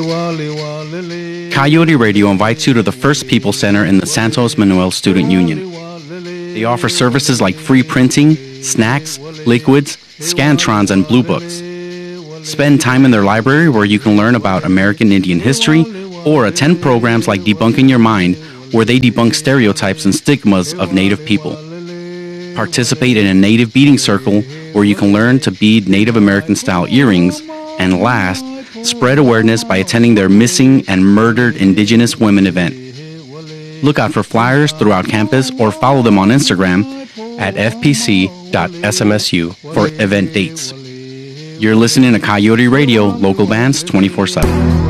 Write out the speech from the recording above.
Coyote Radio invites you to the First People Center in the Santos Manuel Student Union. They offer services like free printing, snacks, liquids, Scantrons, and Blue Books. Spend time in their library where you can learn about American Indian history or attend programs like Debunking Your Mind, where they debunk stereotypes and stigmas of Native people. Participate in a Native beading circle where you can learn to bead Native American-style earrings. And last, spread awareness by attending their Missing and Murdered Indigenous Women event. Look out for flyers throughout campus or follow them on Instagram at fpc.smsu for event dates. You're listening to Coyote Radio, local bands 24/7.